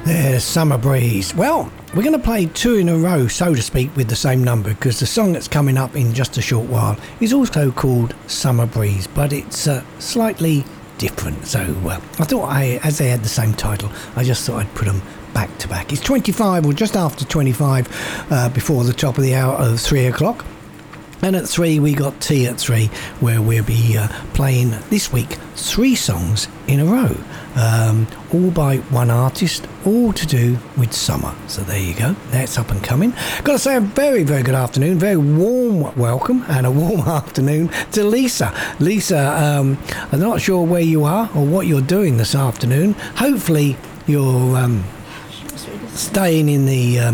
There's Summer Breeze. Well, we're going to play two in a row, so to speak, with the same number, because the song that's coming up in just a short while is also called Summer Breeze, but it's slightly different. So I thought, as they had the same title, I just thought I'd put them back to back. It's 25 or just after 25 before the top of the hour of 3 o'clock. And at 3 we got tea at 3, where we'll be playing this week 3 songs in a row, all by one artist, all to do with summer. So there you go, that's up and coming. Got to say a very, very good afternoon, very warm welcome and a warm afternoon to Lisa. Lisa, I'm not sure where you are or what you're doing this afternoon. Hopefully you're staying in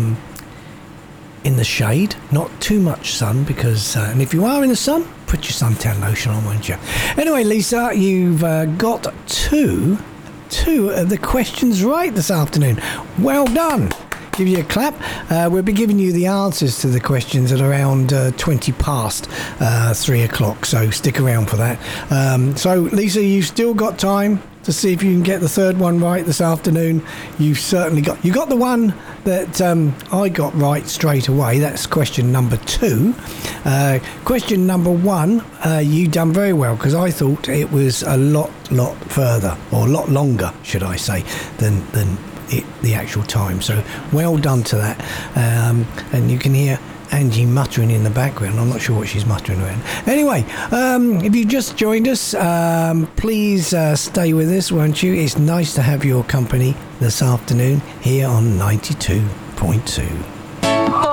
the shade, not too much sun, because and if you are in the sun, put your suntan lotion on, won't you? Anyway, Lisa, you've got two of the questions right this afternoon. Well done. Give you a clap. We'll be giving you the answers to the questions at around 20 past 3 o'clock, so stick around for that. So Lisa, you've still got time to see if you can get the third one right this afternoon. You've certainly got... You got the one that I got right straight away. That's question number 2. Question number 1, you done very well, because I thought it was a lot further, or a lot longer, should I say, than the actual time. So well done to that. And you can hear Angie muttering in the background. I'm not sure what she's muttering around. Anyway, if you just joined us, please stay with us, won't you? It's nice to have your company this afternoon here on 92.2.